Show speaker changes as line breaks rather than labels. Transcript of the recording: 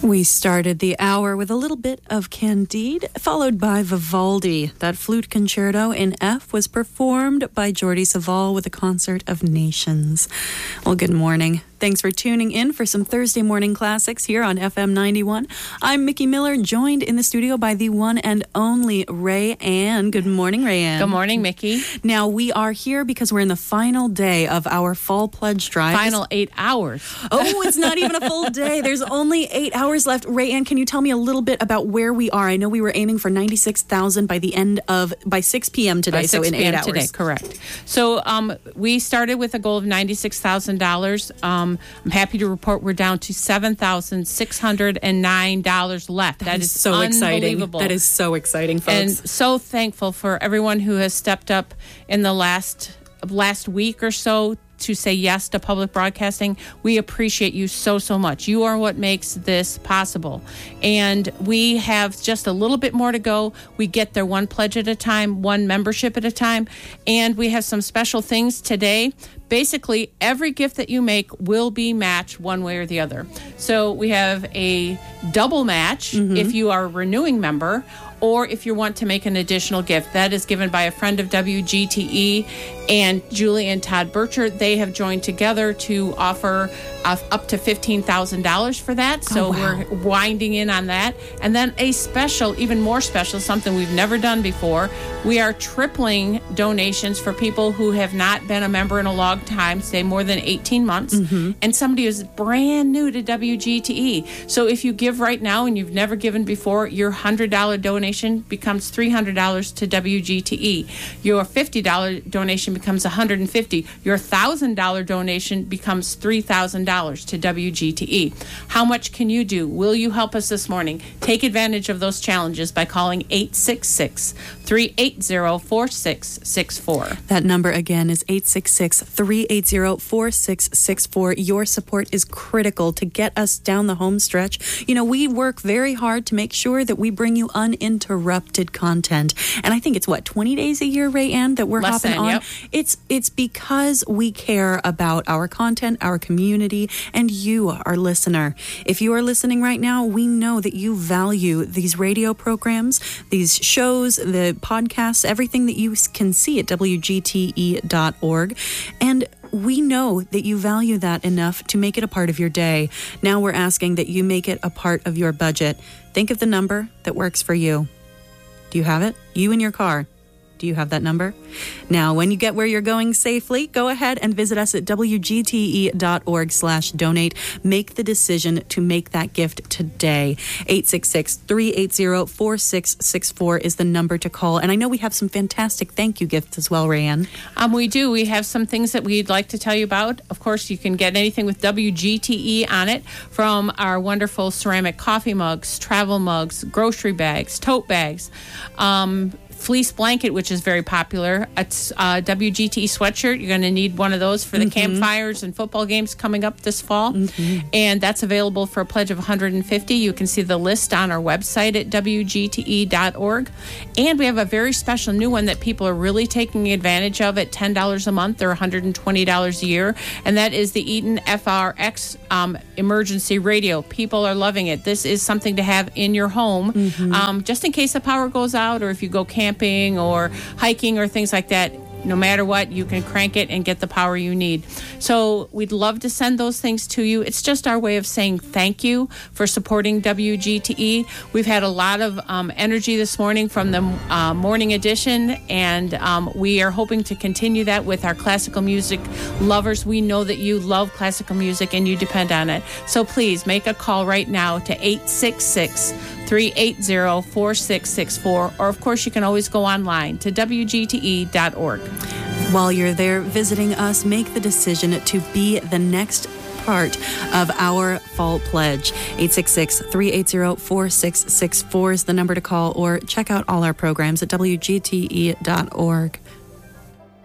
We started the hour with a little bit of Candide, followed by Vivaldi. That flute concerto in F was performed by Jordi Savall with a Concert of Nations. Well, good morning. Thanks for tuning in for some Thursday morning classics here on FM 91. I'm Mickey Miller, joined in the studio by the one and only Ray Ann. Good morning, Ray Ann.
Good morning, Mickey.
Now, we are here because we're in the final day of our fall pledge drive.
Final 8 hours.
Oh, it's not even a full day. There's only 8 hours left. Ray Ann, can you tell me a little bit about where we are? I know we were aiming for 96,000 by 6 p.m. today,
by 6
so in 8 hours.
Today, correct. So we started with a goal of $96,000. I'm happy to report we're down to $7,609 left. That is
so
unbelievable.
Exciting. That is so exciting, folks.
And so thankful for everyone who has stepped up in the last week or so to say yes to public broadcasting. We appreciate you so much. You are what makes this possible. And we have just a little bit more to go. We get there one pledge at a time, one membership at a time. And we have some special things today. Basically, every gift that you make will be matched one way or the other. So we have a double match if you are a renewing member, or if you want to make an additional gift. That is given by a friend of WGTE and Julie and Todd Bircher. They have joined together to offer up to $15,000 for that. So we're winding in on that. And then a special, even more special, something we've never done before. We are tripling donations for people who have not been a member in a long time, say more than 18 months, and somebody who's brand new to WGTE. So if you give right now and you've never given before, your $100 donation becomes $300 to WGTE. Your $50 donation becomes $150. Your $1,000 donation becomes $3,000 to WGTE. How much can you do? Will you help us this morning? Take advantage of those challenges by calling 866-380-4664.
That number again is 866-380-4664. Your support is critical to get us down the home stretch. You know, we work very hard to make sure that we bring you uninterrupted content. And I think it's 20 days a year, Ray Ann, that we're hopping on.
Yep.
It's because we care about our content, our community, and you, our listener. If you are listening right now, we know that you value these radio programs, these shows, the podcasts, everything that you can see at WGTE.org. And we know that you value that enough to make it a part of your day. Now we're asking that you make it a part of your budget. Think of the number that works for you. Do you have it? You in your car. Do you have that number? Now, when you get where you're going safely, go ahead and visit us at WGTE.org/donate. Make the decision to make that gift today. 866-380-4664 is the number to call. And I know we have some fantastic thank you gifts as well, Rayanne.
We do. We have some things that we'd like to tell you about. Of course, you can get anything with WGTE on it, from our wonderful ceramic coffee mugs, travel mugs, grocery bags, tote bags, fleece blanket, which is very popular. It's WGTE sweatshirt. You're going to need one of those for the campfires and football games coming up this fall. And that's available for a pledge of $150. You can see the list on our website at WGTE.org. And we have a very special new one that people are really taking advantage of at $10 a month or $120 a year. And that is the Eaton FRX emergency radio. People are loving it. This is something to have in your home, just in case the power goes out, or if you go camping or hiking or things like that. No matter what, you can crank it and get the power you need. So we'd love to send those things to you. It's just our way of saying thank you for supporting WGTE. We've had a lot of energy this morning from the morning edition, and we are hoping to continue that with our classical music lovers. We know that you love classical music and you depend on it. So please make a call right now to 866-380-4664, or of course you can always go online to WGTE.org.
While you're there visiting us, make the decision to be the next part of our fall pledge. 866-380-4664 is the number to call, or check out all our programs at WGTE.org.